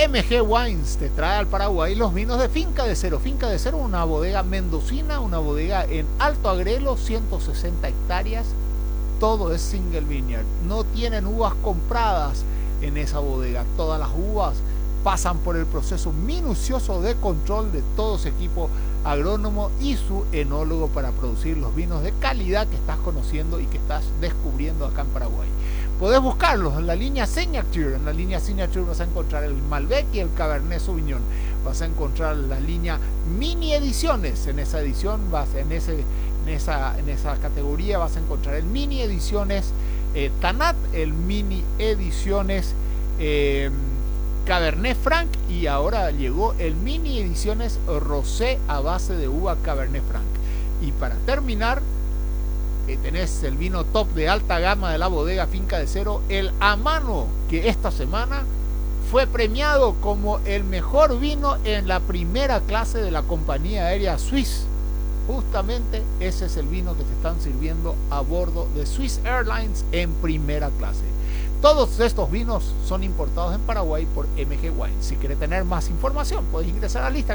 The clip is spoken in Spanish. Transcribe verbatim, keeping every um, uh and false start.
M G Wines te trae al Paraguay los vinos de Finca de Cero. Finca de Cero, una bodega mendocina, una bodega en Alto Agrelo, ciento sesenta hectáreas, todo es single vineyard. No tienen uvas compradas en esa bodega, todas las uvas pasan por el proceso minucioso de control de todo su equipo agrónomo y su enólogo para producir los vinos de calidad que estás conociendo y que estás descubriendo acá en Paraguay. Podés buscarlos en la línea Signature. En la línea Signature vas a encontrar el Malbec y el Cabernet Sauvignon. Vas a encontrar la línea Mini Ediciones. En esa edición, vas en, ese, en, esa, en esa categoría vas a encontrar el Mini Ediciones eh, Tanat, el Mini Ediciones eh, Cabernet Franc, y ahora llegó el Mini Ediciones Rosé a base de uva Cabernet Franc. Y para terminar, eh, tenés el vino top de alta gama de la bodega Finca de Cero, el Amano, que esta semana fue premiado como el mejor vino en la primera clase de la compañía aérea Swiss. Justamente ese es el vino que te están sirviendo a bordo de Swiss Airlines en primera clase. Todos estos vinos son importados en Paraguay por M G Wines. Si quieres tener más información, puedes ingresar al Instagram